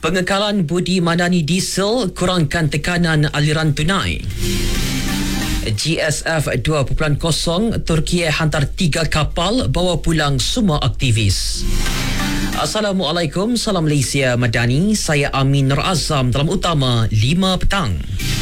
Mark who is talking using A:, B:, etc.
A: Pengekalan Budi Madani Diesel kurangkan tekanan aliran tunai. GSF 2.0 Turki hantar 3 kapal bawa pulang semua aktivis. Assalamualaikum, salam Malaysia Madani. Saya Amin Nur Azam dalam utama 5 petang.